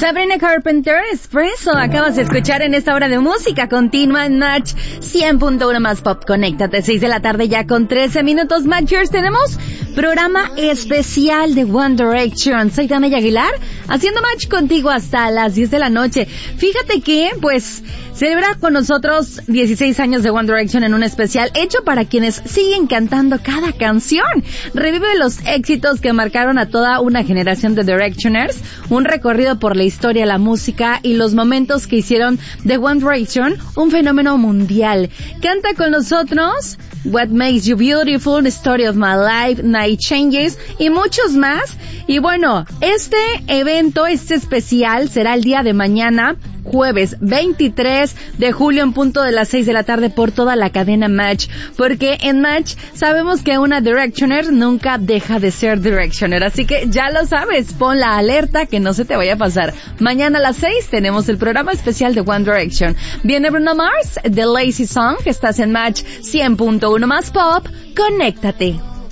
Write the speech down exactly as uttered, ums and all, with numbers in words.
Sabrina Carpenter, Espresso. Acabas de escuchar en esta hora de música continua en Match cien punto uno más Pop. Conéctate, seis de la tarde ya con trece minutos. Matchers, tenemos programa especial de One Direction. Soy Dana Aguilar, haciendo match contigo hasta las diez de la noche. Fíjate que, pues, celebra con nosotros dieciséis años de One Direction en un especial hecho para quienes siguen cantando cada canción. Revive los éxitos que marcaron a toda una generación de Directioners, un recorrido por la historia, la música y los momentos que hicieron de One Direction un fenómeno mundial. Canta con nosotros What Makes You Beautiful, Story of My Life, Night Changes y muchos más. Y bueno, este evento, este especial será el día de mañana, jueves veintitrés de julio en punto de las seis de la tarde por toda la cadena Match, porque en Match sabemos que una Directioner nunca deja de ser Directioner, así que ya lo sabes, pon la alerta que no se te vaya a pasar. Mañana a las seis tenemos el programa especial de One Direction. Viene Bruno Mars, The Lazy Song, que estás en Match cien punto uno más Pop. Conéctate.